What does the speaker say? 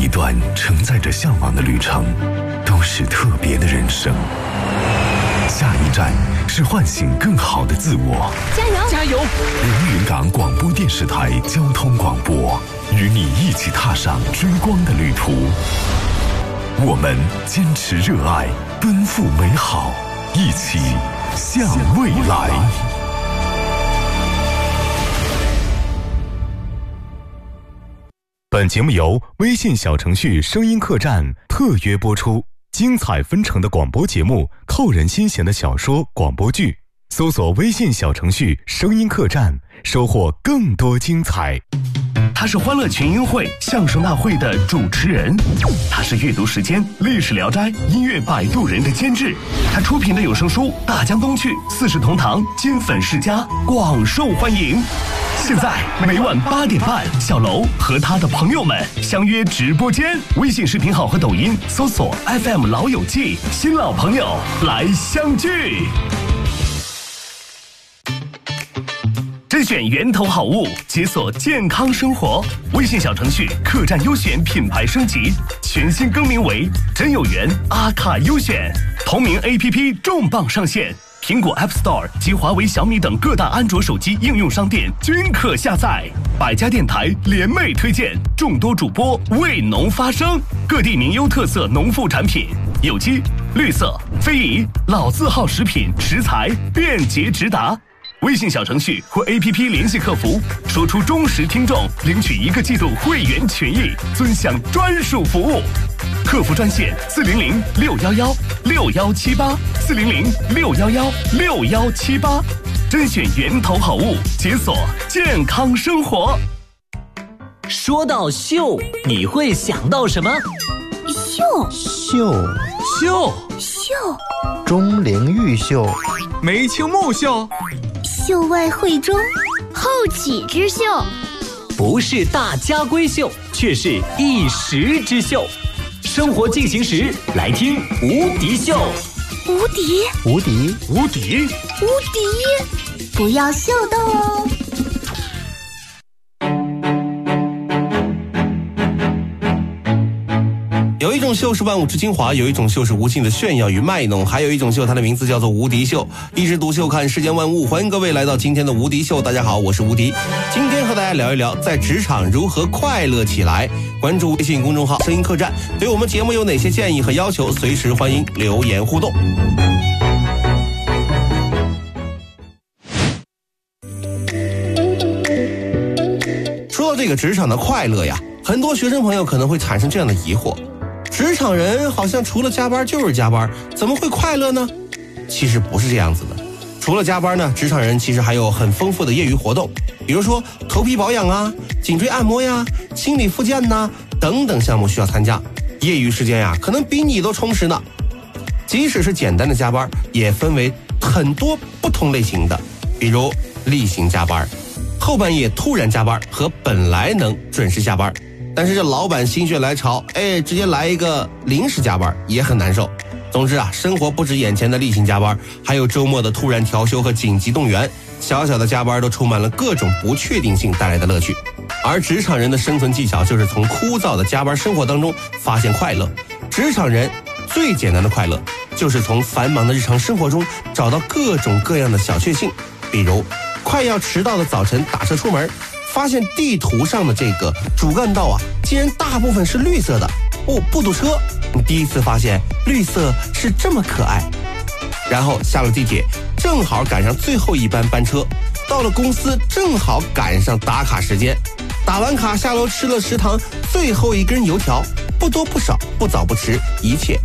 一段承载着向往的旅程，都是特别的人生。下一站是唤醒更好的自我。 加油！ 加油！ 连云港广播电视台交通广播，与你一起踏上追光的旅途。我们坚持热爱，奔赴美好，一起向未来。 本节目由微信小程序声音客栈特约播出，精彩纷呈的广播节目，扣人心弦的小说广播剧，搜索微信小程序声音客栈，收获更多精彩。 他是欢乐群英会相声大会的主持人，他是阅读时间历史聊斋音乐摆渡人的监制，他出品的有声书大江东去四世同堂金粉世家广受欢迎。现在每晚8点半，小楼和他的朋友们相约直播间，微信视频号和抖音搜索 FM 老友记，新老朋友来相聚。甄选源头好物，解锁健康生活。微信小程序客栈优选品牌升级，全新更名为真有缘阿卡优选。同名 APP 重磅上线，苹果 App Store 及华为、小米等各大安卓手机应用商店均可下载。百家电台联袂推荐，众多主播为农发声，各地名优特色农副产品，有机、绿色、非遗、老字号食品食材便捷直达。微信小程序或 APP 联系客服，说出忠实听众，领取1个季度会员权益，尊享专属服务。客服专线400-611-6178，400-611-6178，甄选源头好物，解锁健康生活。 说到秀，你会想到什么？ 秀，钟灵毓秀， 梅青木秀， 秀外慧中，后起之秀， 不是大家闺秀，却是一时之秀。生活进行时，来听无敌秀。 无敌，不要秀逗哦。 有一种秀是万物之精华，有一种秀是无尽的炫耀与卖弄，还有一种秀，它的名字叫做无敌秀。一枝独秀看世间万物，欢迎各位来到今天的无敌秀。大家好，我是无敌，今天和大家聊一聊在职场如何快乐起来。关注微信公众号声音客栈，对我们节目有哪些建议和要求，随时欢迎留言互动。说到这个职场的快乐呀，很多学生朋友可能会产生这样的疑惑，职场人好像除了加班就是加班，怎么会快乐呢？其实不是这样子的，除了加班呢，职场人其实还有很丰富的业余活动，比如说头皮保养啊、颈椎按摩呀、心理复健呐等等项目需要参加，业余时间呀可能比你都充实呢。即使是简单的加班，也分为很多不同类型的，比如例行加班、后半夜突然加班和本来能准时下班，但是这老板心血来潮，直接来一个临时加班也很难受。总之啊，生活不止眼前的例行加班，还有周末的突然调休和紧急动员，小小的加班都充满了各种不确定性带来的乐趣。而职场人的生存技巧就是从枯燥的加班生活当中发现快乐。职场人最简单的快乐就是从繁忙的日常生活中找到各种各样的小确幸，比如快要迟到的早晨打车出门，发现地图上的这个主干道啊，竟然大部分是绿色的，不堵车。你第一次发现绿色是这么可爱。然后下了地铁，正好赶上最后一班班车，到了公司正好赶上打卡时间，打完卡下楼吃了食堂最后一根油条，不多不少，不早不迟，一切